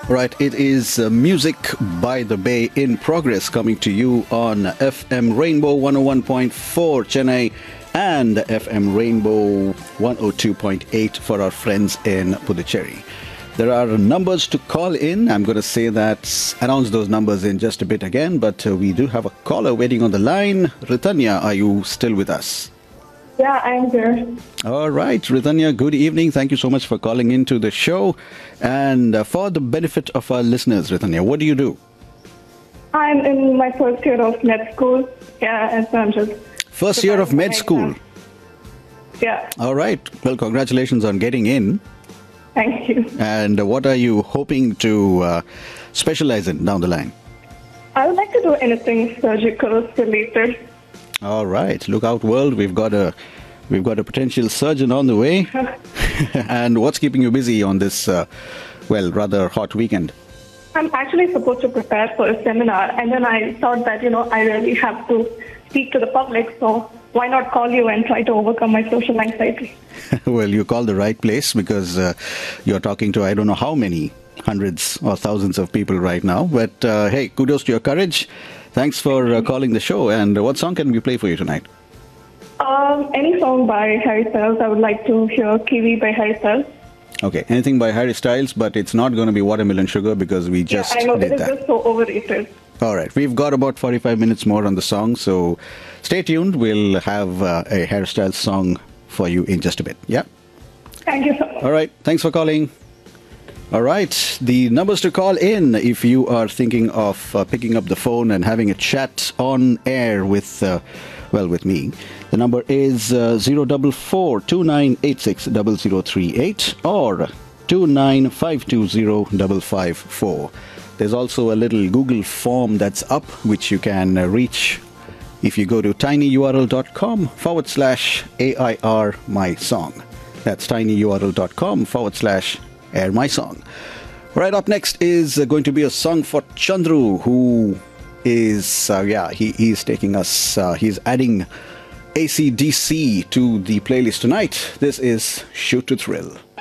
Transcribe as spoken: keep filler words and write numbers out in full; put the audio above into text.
Right, it is uh, Music by the Bay in progress, coming to you on F M Rainbow one oh one point four Chennai and F M Rainbow one oh two point eight for our friends in Puducherry. There are numbers to call in. I'm going to say that, announce those numbers in just a bit again, but uh, we do have a caller waiting on the line. Ritanya, are you still with us? Yeah, I'm here. All right, Ritanya, good evening. Thank you so much for calling into the show. And uh, for the benefit of our listeners, Ritanya, what do you do? I'm in my first year of med school. Yeah, and so I'm just... First year of med school? Exam. Yeah. All right. Well, congratulations on getting in. Thank you. And uh, what are you hoping to uh, specialize in down the line? I would like to do anything surgical related. All right. Look out, world. We've got a we've got a potential surgeon on the way. And what's keeping you busy on this, uh, well, rather hot weekend? I'm actually supposed to prepare for a seminar, and then I thought that, you know, I really have to speak to the public, so why not call you and try to overcome my social anxiety? Well, you called the right place because uh, you're talking to I don't know how many hundreds or thousands of people right now. But uh, hey, kudos to your courage. Thanks for uh, calling the show. And what song can we play for you tonight? Um, any song by Harry Styles. I would like to hear Kiwi by Harry Styles. Okay, anything by Harry Styles, but it's not going to be Watermelon Sugar because we just yeah, I know, did it is that. just so overrated. All right, we've got about forty-five minutes more on the song, so stay tuned. We'll have uh, a Harry Styles song for you in just a bit. Yeah? Thank you so much. All right, thanks for calling. All right, the numbers to call in if you are thinking of uh, picking up the phone and having a chat on air with, uh, well, with me. The number is uh, zero four four, two nine eight six, zero zero three eight or two nine five two zero five five four. There's also a little Google form that's up, which you can uh, reach if you go to tinyurl.com forward slash AIR my song. That's tinyurl.com forward slash air my song. Right up next is uh, going to be a song for Chandru, who is, uh, yeah, he, he's taking us, uh, he's adding A C D C to the playlist tonight. This is Shoot to Thrill.